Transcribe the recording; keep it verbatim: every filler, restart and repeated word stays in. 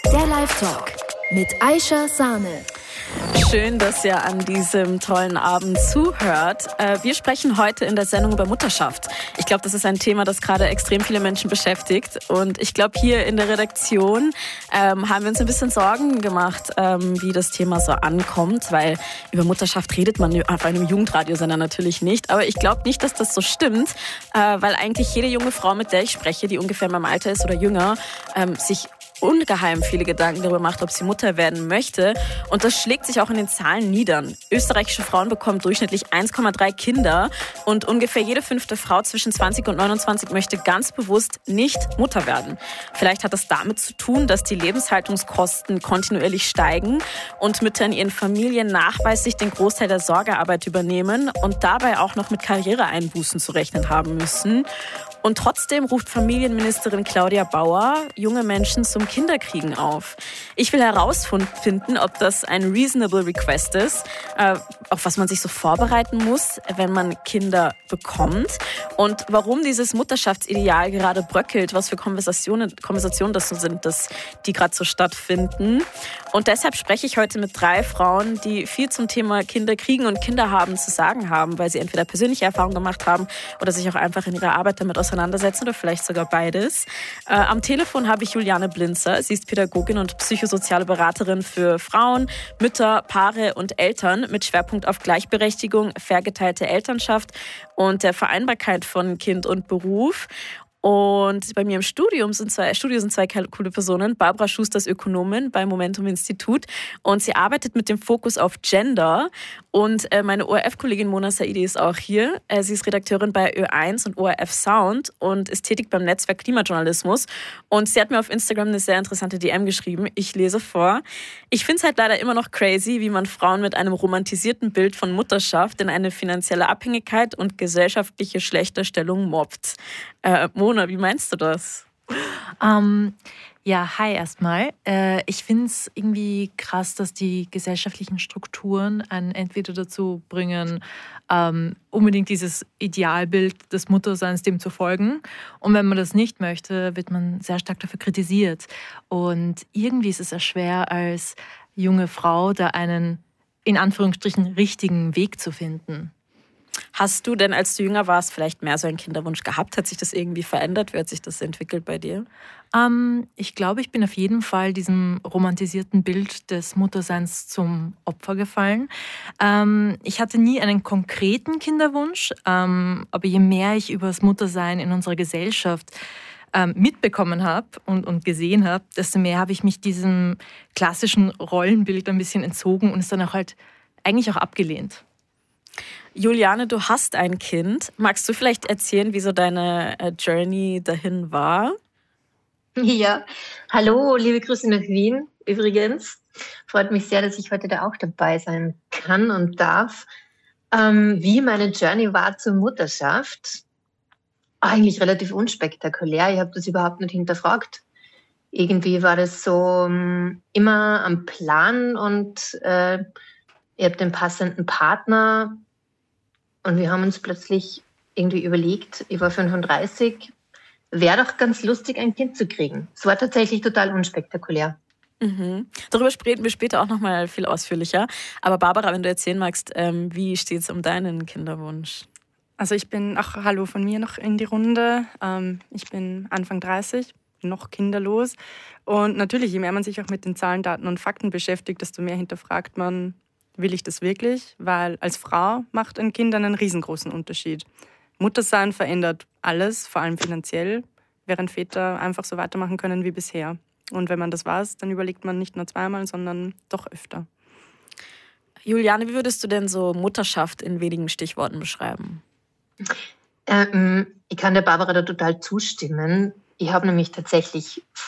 Der Live-Talk mit Aisha Sahne. Schön, dass ihr an diesem tollen Abend zuhört. Wir sprechen heute in der Sendung über Mutterschaft. Ich glaube, das ist ein Thema, das gerade extrem viele Menschen beschäftigt. Und ich glaube, hier in der Redaktion ähm, haben wir uns ein bisschen Sorgen gemacht, ähm, wie das Thema so ankommt. Weil über Mutterschaft redet man auf einem Jugendradiosender natürlich nicht. Aber ich glaube nicht, dass das so stimmt. Äh, weil eigentlich jede junge Frau, mit der ich spreche, die ungefähr in meinem Alter ist oder jünger, ähm, sich ungeheim viele Gedanken darüber macht, ob sie Mutter werden möchte. Und das schlägt sich auch in den Zahlen nieder. Österreichische Frauen bekommen durchschnittlich eins Komma drei Kinder und ungefähr jede fünfte Frau zwischen zwanzig und neunundzwanzig möchte ganz bewusst nicht Mutter werden. Vielleicht hat das damit zu tun, dass die Lebenshaltungskosten kontinuierlich steigen und Mütter in ihren Familien nachweislich den Großteil der Sorgearbeit übernehmen und dabei auch noch mit Karriereeinbußen zu rechnen haben müssen. Und trotzdem ruft Familienministerin Claudia Bauer junge Menschen zum Kinderkriegen auf. Ich will herausfinden, ob das ein reasonable request ist, äh, auf was man sich so vorbereiten muss, wenn man Kinder bekommt und warum dieses Mutterschaftsideal gerade bröckelt, was für Konversationen, Konversationen das so sind, dass die gerade so stattfinden. Und deshalb spreche ich heute mit drei Frauen, die viel zum Thema Kinderkriegen und Kinderhaben zu sagen haben, weil sie entweder persönliche Erfahrungen gemacht haben oder sich auch einfach in ihrer Arbeit damit auseinandersetzen oder vielleicht sogar beides. Äh, am Telefon habe ich Juliane Blinzer. Sie ist Pädagogin und psychosoziale Beraterin für Frauen, Mütter, Paare und Eltern mit Schwerpunkt auf Gleichberechtigung, vergeteilte Elternschaft und der Vereinbarkeit von Kind und Beruf. Und bei mir im Studium sind zwei, Studio sind zwei coole Personen. Barbara Schuster ist Ökonomin beim Momentum Institut und sie arbeitet mit dem Fokus auf Gender. Und äh, meine O R F-Kollegin Mona Saidi ist auch hier. Äh, sie ist Redakteurin bei Ö eins und O R F Sound und ist tätig beim Netzwerk Klimajournalismus. Und sie hat mir auf Instagram eine sehr interessante D M geschrieben. Ich lese vor. Ich finde es halt leider immer noch crazy, wie man Frauen mit einem romantisierten Bild von Mutterschaft in eine finanzielle Abhängigkeit und gesellschaftliche Schlechterstellung mobbt. Äh, Mona, wie meinst du das? Ähm, ja, hi erstmal. Äh, ich finde es irgendwie krass, dass die gesellschaftlichen Strukturen einen entweder dazu bringen, ähm, unbedingt dieses Idealbild des Mutterseins dem zu folgen. Und wenn man das nicht möchte, wird man sehr stark dafür kritisiert. Und irgendwie ist es sehr schwer, als junge Frau da einen, in Anführungsstrichen, richtigen Weg zu finden. Hast du denn, als du jünger warst, vielleicht mehr so einen Kinderwunsch gehabt? Hat sich das irgendwie verändert? Wie hat sich das entwickelt bei dir? Ähm, ich glaube, ich bin auf jeden Fall diesem romantisierten Bild des Mutterseins zum Opfer gefallen. Ähm, ich hatte nie einen konkreten Kinderwunsch, ähm, aber je mehr ich über das Muttersein in unserer Gesellschaft ähm, mitbekommen habe und, und gesehen habe, desto mehr habe ich mich diesem klassischen Rollenbild ein bisschen entzogen und es dann auch halt eigentlich auch abgelehnt. Juliane, du hast ein Kind. Magst du vielleicht erzählen, wie so deine Journey dahin war? Ja, hallo, liebe Grüße nach Wien übrigens. Freut mich sehr, dass ich heute da auch dabei sein kann und darf. Ähm, wie meine Journey war zur Mutterschaft? Eigentlich relativ unspektakulär. Ich habe das überhaupt nicht hinterfragt. Irgendwie war das so um, immer am Plan und äh, ich habe den passenden Partner. Und wir haben uns plötzlich irgendwie überlegt, ich war fünfunddreißig, wäre doch ganz lustig, ein Kind zu kriegen. Es war tatsächlich total unspektakulär. Mhm. Darüber sprechen wir später auch nochmal viel ausführlicher. Aber Barbara, wenn du erzählen magst, ähm, wie steht es um deinen Kinderwunsch? Also ich bin, ach hallo von mir noch in die Runde. Ähm, ich bin Anfang dreißig, noch kinderlos. Und natürlich, je mehr man sich auch mit den Zahlen, Daten und Fakten beschäftigt, desto mehr hinterfragt man, will ich das wirklich? Weil als Frau macht ein Kind einen riesengroßen Unterschied. Muttersein verändert alles, vor allem finanziell, während Väter einfach so weitermachen können wie bisher. Und wenn man das weiß, dann überlegt man nicht nur zweimal, sondern doch öfter. Juliane, wie würdest du denn so Mutterschaft in wenigen Stichworten beschreiben? Ähm, ich kann der Barbara da total zustimmen. Ich habe nämlich tatsächlich